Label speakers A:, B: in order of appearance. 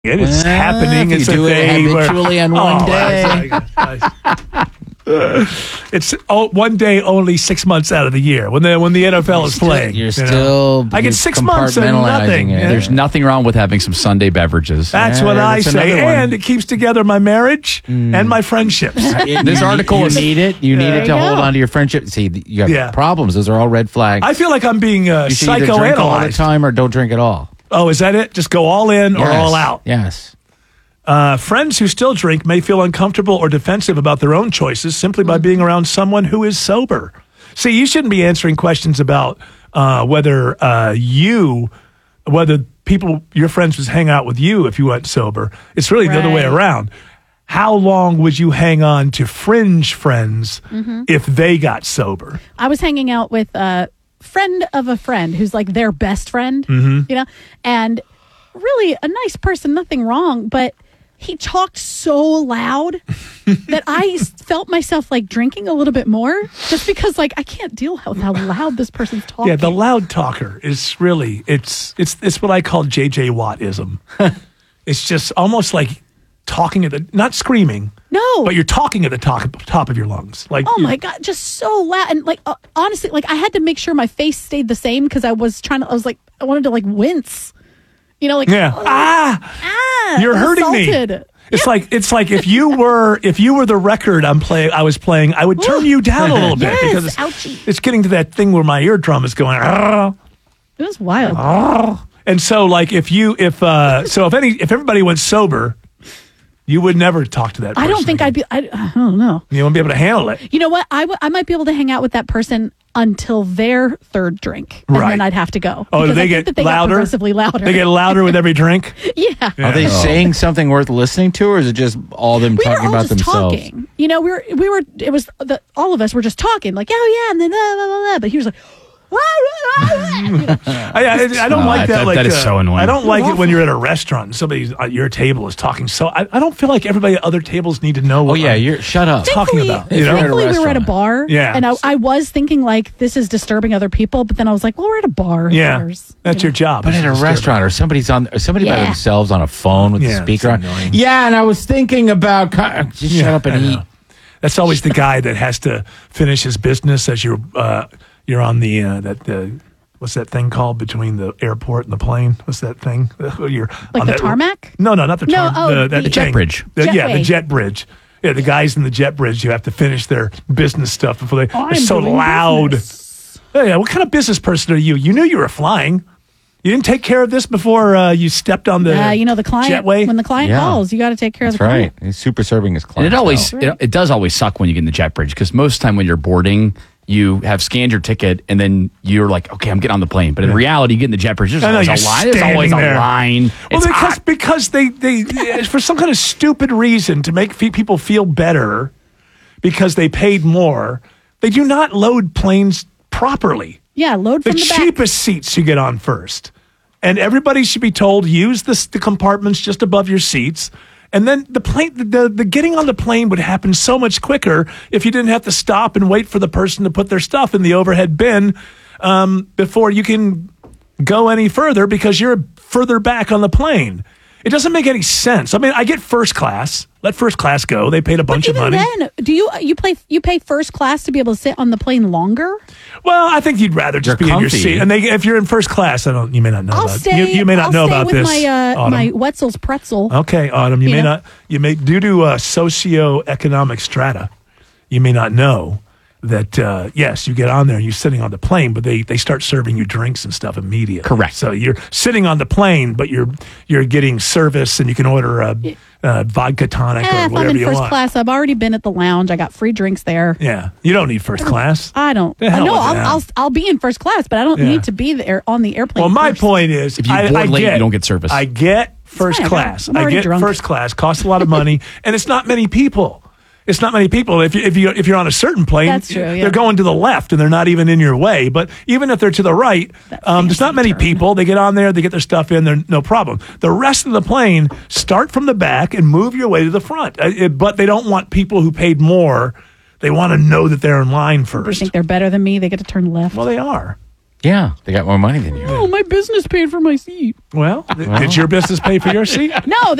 A: It is happening.
B: If
A: It's
B: you do
A: a
B: it
A: day
B: habitually on one day.
A: It's one day only 6 months out of the year when the NFL is playing.
B: You're still
A: I get 6 months and nothing.
B: It.
A: Yeah.
C: There's nothing wrong with having some Sunday beverages.
A: That's what I
B: that's
A: say,
B: another one.
A: and it keeps together my marriage and my friendships.
C: This article
B: you
C: is-
B: need it. You need it to
D: There you
B: hold
D: go.
B: on to your friendship. See, you have
A: Yeah.
B: problems. Those are all red flags.
A: I feel like I'm being
B: you should either drink all the
A: psychoanalyzed.
B: time or don't drink at all.
A: Oh, is that it? Just go all in or
B: Yes.
A: all out.
B: Yes.
A: Friends who still drink may feel uncomfortable or defensive about their own choices simply by being around someone who is sober. See, you shouldn't be answering questions about whether people, your friends, would hang out with you if you went sober. It's really the other way
D: Right.
A: around. How long would you hang on to fringe friends if they got sober?
D: I was hanging out with a friend of a friend who's like their best friend, and really a nice person, nothing wrong, but he talked so loud that I felt myself like drinking a little bit more just because like I can't deal with how loud this person's talking.
A: Yeah, the loud talker is really it's what I call JJ Wattism. It's just almost like talking at the not screaming.
D: No.
A: But you're talking at the top of your lungs. Like
D: Oh my God, just so loud. And like, honestly, like I had to make sure my face stayed the same because I wanted to like wince. You know, like,
A: yeah. You're
D: I'm
A: hurting me.
D: assaulted.
A: It's like if you were the record I was playing, I would turn you down a little bit
D: Yes,
A: because
D: ouchie.
A: it's getting to that thing where my eardrum is going. "Ah."
D: It was wild.
A: And so like if everybody went sober, you would never talk to that person.
D: I don't think
A: again.
D: I don't know.
A: You won't be able to handle it.
D: You know what? I might be able to hang out with that person until their third drink, and
A: Right.
D: then I'd have to go.
A: Oh, do
D: Because
A: they
D: I
A: get
D: think that they
A: louder?
D: Get progressively louder.
A: They get louder with every drink.
D: yeah.
B: Are they saying something worth listening to, or is it just all them
D: We were
B: talking
D: all
B: about
D: just
B: themselves?
D: talking. You know, all of us were just talking, like, oh yeah, and then blah, blah, blah, blah. But he was like,
A: I don't like that.
C: that is so annoying.
A: I don't like it when you're at a restaurant and somebody at your table is talking. So I don't feel like everybody at other tables need to know
B: Oh
A: what
B: yeah,
A: I'm
B: you're shut up.
A: talking
D: Thankfully-
A: about. You know?
D: Thankfully, we were at a
B: restaurant.
D: bar.
A: Yeah.
D: And I was thinking, like, this is disturbing other people. But then I was like, well, we're at a bar. Who
A: Yeah,
D: cares?
A: that's
D: You
A: your
D: know?
A: job.
B: But
A: is
B: at a
A: to disturb
B: restaurant, or somebody by
D: Yeah.
B: themselves on a phone with
A: Yeah,
B: the speaker
A: it's
B: on.
A: annoying.
B: Yeah, and I was thinking about just shut up
A: I
B: and
A: know.
B: eat.
A: That's always the guy that has to finish his business as you're on the what's that thing called between the airport and the plane? What's that thing? You're
D: Like
A: on
D: the
A: that-
D: tarmac?
A: No, not the
D: No,
A: tarmac.
D: the
A: that
C: jet
A: thing.
C: bridge.
A: Yeah, the
D: Jetway.
A: jet bridge. Yeah, the guys in the jet bridge, you have to finish their business stuff before they're
D: I'm
A: so
D: doing
A: loud.
D: business.
A: Yeah, what kind of business person are you? You knew you were flying. You didn't take care of this before you stepped on the
D: The client,
A: jetway?
D: when the client
B: Yeah.
D: calls, you got to take care
B: That's
D: of the
B: right.
D: client.
B: He's super serving his
C: And
B: clients.
C: it does always suck when you get in the jet bridge because most of the time when you're boarding, you have scanned your ticket and then you're like, okay, I'm getting on the plane. But in reality, you get in the jet bridge, there's
A: I know,
C: always
A: you're
C: a line. There's
A: standing
C: always
A: there.
C: a line.
A: Well,
C: It's
A: because they for some kind of stupid reason to make people feel better because they paid more, they do not load planes properly.
D: Yeah, load
A: The
D: from the back.
A: cheapest seats you get on first, and everybody should be told use the compartments just above your seats. And then the getting on the plane would happen so much quicker if you didn't have to stop and wait for the person to put their stuff in the overhead bin before you can go any further because you're further back on the plane. It doesn't make any sense. I mean, I get first class. Let first class go. They paid a bunch of
D: Even
A: money.
D: then, do you pay first class to be able to sit on the plane longer?
A: Well, I think you'd rather just
B: You're
A: be in your
B: comfy.
A: seat. And if you're in first class, you may not know
D: I'll
A: about
D: stay.
A: you may not
D: I'll
A: know
D: stay
A: about
D: with
A: this.
D: my
A: Autumn.
D: my Wetzel's pretzel.
A: Okay, Autumn, you
D: You
A: may
D: know?
A: not. You may due to socioeconomic strata, you may not know that. Yes, you get on there and you're sitting on the plane, but they start serving you drinks and stuff immediately.
C: Correct.
A: So you're sitting on the plane, but you're getting service, and you can order a vodka tonic or
D: If I'm
A: whatever
D: in
A: you
D: first
A: want.
D: class, I've already been at the lounge. I got free drinks there.
A: Yeah, you don't need first class.
D: I don't.
A: The hell
D: No,
A: with that.
D: I'll be in first class, but I don't
A: Yeah.
D: need to be there on the airplane.
A: Well, my
D: first.
A: point is,
C: If you board late, you don't get service.
A: I get first
D: fine.
A: class.
D: I'm
A: I
D: already
A: get
D: drunk.
A: first class. Costs a lot of money, and it's not many people. It's not many people. If you're on a certain plane,
D: That's true, yeah.
A: they're going to the left and they're not even in your way. But even if they're to the right, there's not many
D: turn.
A: people. They get on there, they get their stuff in, they're no problem. The rest of the plane, start from the back and move your way to the front. But they don't want people who paid more. They want to know that they're in line
D: People
A: first.
D: think they're better than me. They get to turn left.
A: Well, they are.
B: Yeah, they got more money than you.
D: Oh, my business paid for my seat.
A: Well, did your business pay for your seat?
D: No,